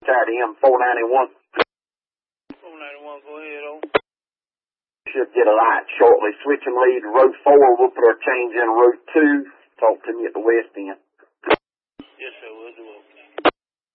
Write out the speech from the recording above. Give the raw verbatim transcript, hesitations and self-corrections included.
Tired of M four ninety-one. four ninety-one, go ahead, oh. Should get a light shortly. Switching lead to road four. We'll put our change in road two. Talk to me at the west end.